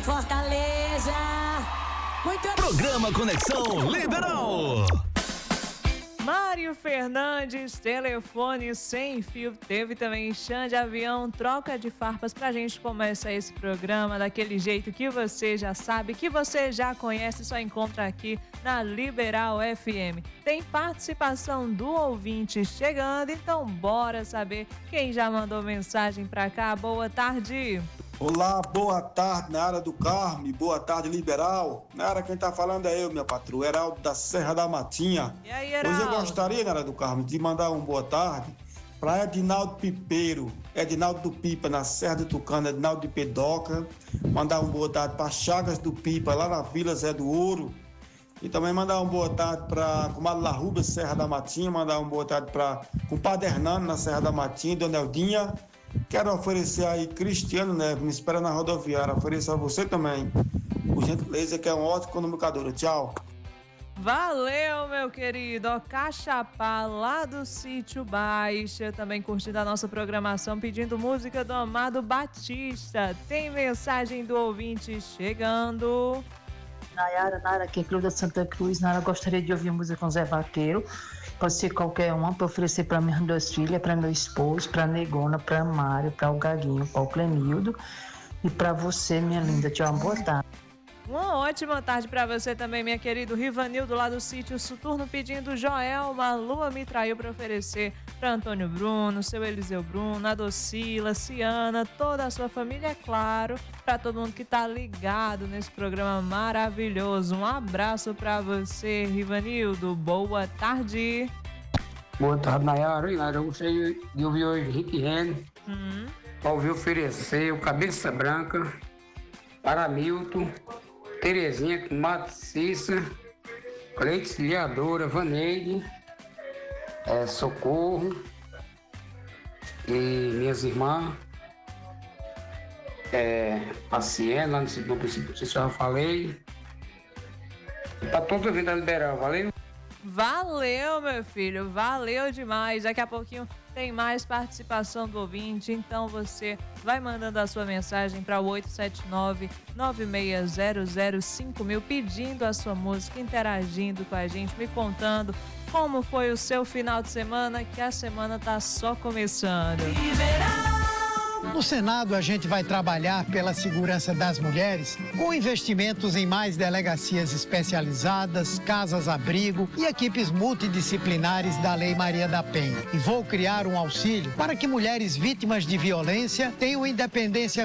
Fortaleza. Muito Programa Conexão Liberal. Mário Fernandes, telefone sem fio. Teve também chão de avião, troca de farpas pra gente começar esse programa daquele jeito que você já sabe, que você já conhece, só encontra aqui na Liberal FM. Tem participação do ouvinte chegando, então bora saber quem já mandou mensagem pra cá. Boa tarde. Olá, boa tarde, Nara do Carme, boa tarde, Liberal. Nara, quem tá falando é eu, minha patroa, Heraldo da Serra da Matinha. E aí, Heraldo? Hoje eu gostaria, Nara do Carme, de mandar um boa tarde para Edinaldo Pipeiro, Edinaldo do Pipa, na Serra do Tucano, Edinaldo de Pedoca. Mandar um boa tarde para Chagas do Pipa, lá na Vila Zé do Ouro. E também mandar uma boa tarde para Comadre La Rubia, Serra da Matinha. Mandar uma boa tarde para Compadre Hernando, na Serra da Matinha, Dona Eldinha. Quero oferecer aí Cristiano Neves, me espera na rodoviária. Ofereço a você também, por gentileza, que é um ótimo comunicador. Tchau. Valeu, meu querido. Cachapá, lá do Sítio Baixa, também curtindo a nossa programação, pedindo música do Amado Batista. Tem mensagem do ouvinte chegando. Nayara, aqui em Cruz da Santa Cruz. Nayara, gostaria de ouvir música com Zé Vaqueiro. Pode ser qualquer uma, para oferecer para minhas duas filhas, para meu esposo, para Negona, para Mário, para o Gaguinho, para o Clenildo e para você, minha linda. Tchau, boa tarde. Uma ótima tarde para você também, minha querida. Rivanildo, lá do Sítio Soturno, pedindo Joelma, Lua me traiu, para oferecer para Antônio Bruno, seu Eliseu Bruno, a Docila, Ciana, toda a sua família, é claro, para todo mundo que tá ligado nesse programa maravilhoso. Um abraço para você, Rivanildo. Boa tarde. Boa tarde, Nayara. Eu gostaria de ouvir hoje Rick Renner, para ouvir oferecer o Cabeça Branca, para Milton, Terezinha, Mato Cissa, Cleide Ciliadora, Vaneide, Socorro e minhas irmãs, a Ciena, lá no princípio, não sei se eu já falei. E para todos ouvindo da Liberal, valeu? Valeu, meu filho, valeu demais. Daqui a pouquinho tem mais participação do ouvinte, então você vai mandando a sua mensagem para o 879-9600-5000, pedindo a sua música, interagindo com a gente, me contando como foi o seu final de semana, que a semana tá só começando. No Senado, a gente vai trabalhar pela segurança das mulheres com investimentos em mais delegacias especializadas, casas-abrigo e equipes multidisciplinares da Lei Maria da Penha. E vou criar um auxílio para que mulheres vítimas de violência tenham independência